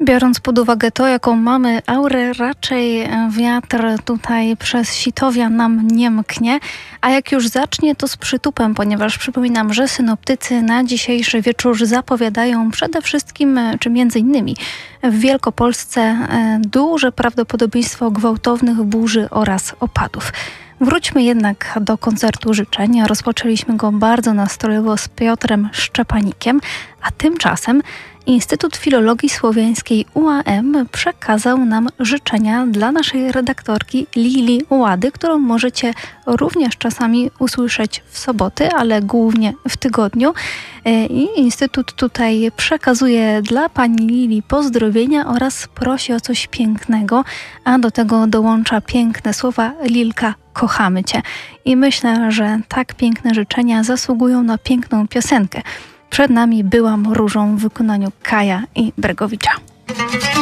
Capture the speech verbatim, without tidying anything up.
Biorąc pod uwagę to, jaką mamy aurę, raczej wiatr tutaj przez Sitowia nam nie mknie, a jak już zacznie, to z przytupem, ponieważ przypominam, że synoptycy na dzisiejszy wieczór zapowiadają przede wszystkim, czy między innymi w Wielkopolsce duże prawdopodobieństwo gwałtownych burzy oraz opadów. Wróćmy jednak do koncertu życzeń. Rozpoczęliśmy go bardzo nastrojowo z Piotrem Szczepanikiem, a tymczasem Instytut Filologii Słowiańskiej U A M przekazał nam życzenia dla naszej redaktorki Lili Łady, którą możecie również czasami usłyszeć w soboty, ale głównie w tygodniu. I Instytut tutaj przekazuje dla pani Lili pozdrowienia oraz prosi o coś pięknego, a do tego dołącza piękne słowa: Lilka, kochamy cię. I myślę, że tak piękne życzenia zasługują na piękną piosenkę. Przed nami Byłam różą w wykonaniu Kaja i Bregowicza.